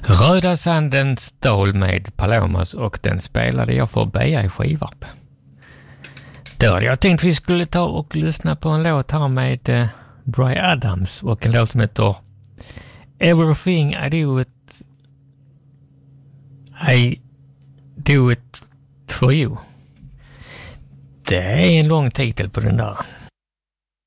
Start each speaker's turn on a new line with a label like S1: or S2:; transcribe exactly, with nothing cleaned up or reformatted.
S1: Röda Sandens Stål med Palomas, och den spelade jag för Beja i Skivarp. Då hade jag tänkt att vi skulle ta och lyssna på en låt här med eh, Dry Adams och en låt som heter Everything I Do It I Do It For You. Det är en lång titel på den där.